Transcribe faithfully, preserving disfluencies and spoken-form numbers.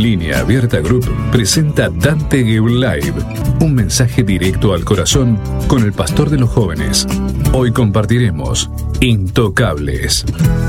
Línea Abierta Group presenta Dante Gebel Live, un mensaje directo al corazón con el pastor de los jóvenes. Hoy compartiremos Intocables.